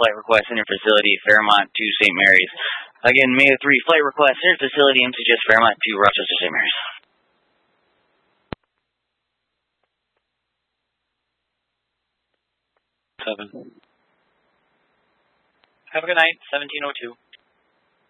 flight request in your facility, Fairmont to St. Mary's. Again, May 3 flight request in your facility, MCGS Fairmont to Rochester, St. Mary's. 7. Have a good night, 1702.